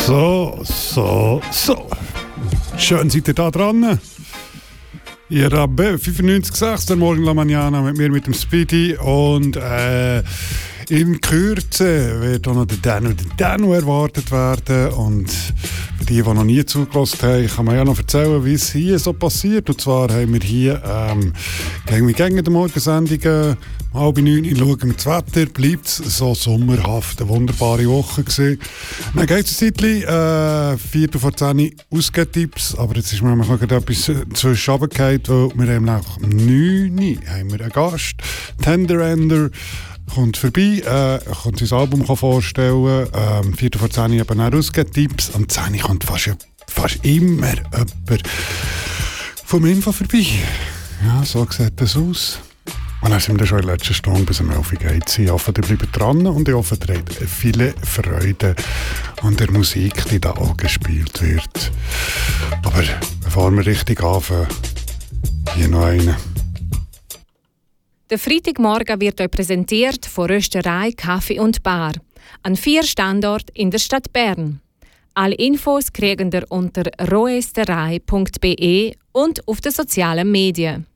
So. Schön seid ihr da dran. Ihr Rabbe 95,6, der Morgen La Mañana mit mir, mit dem Speedy. Und in Kürze wird auch noch der Danu erwartet werden. Und für die noch nie zugelassen haben, kann man ja noch erzählen, wie es hier so passiert. Und zwar haben wir hier gegen die Morgensendungen 8:30 schauen wir das Wetter, bleibt es so sommerhaft, eine wunderbare Woche gewesen. Dann geht es ein Zeitchen, 10:45 Ausgeh-Tipps, aber jetzt ist mir noch etwas zwischen runtergefallen, weil wir haben nach 9 haben wir einen Gast, Tenderender, kommt vorbei, kommt sein Album vorstellen, 10:45 eben auch Ausgeh-Tipps, am 10 kommt fast immer jemand vom Info vorbei. Ja, so sieht das aus. Und dann sind wir schon in der letzten Stunde bis um 11 Uhr geht. Ich hoffe, ihr bleibt dran und ich hoffe, ihr habt viele Freude an der Musik, die da auch gespielt wird. Aber bevor wir richtig anfangen, hier noch eine. Der Freitagmorgen wird euch präsentiert von Rösterei, Kaffee und Bar an 4 Standorten in der Stadt Bern. Alle Infos kriegen ihr unter roesterei.be und auf den sozialen Medien.